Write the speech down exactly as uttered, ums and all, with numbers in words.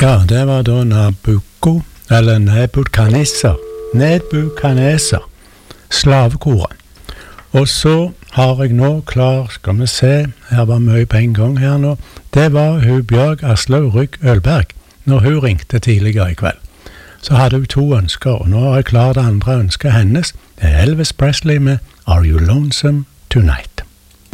Ja, det var da Nabucco, eller Nebukadnesar, Nebukadnesar, slavekoret. Og så har jeg nå klar, skal vi se, her var mye på en gang her nå, det var hun Bjørg Aslaug Rygg Ølberg, når hun ringte tidligere i kveld. Så hadde hun to ønsker, og nå har jeg klar det andre ønsket hennes. Det er Elvis Presley med Are You Lonesome Tonight?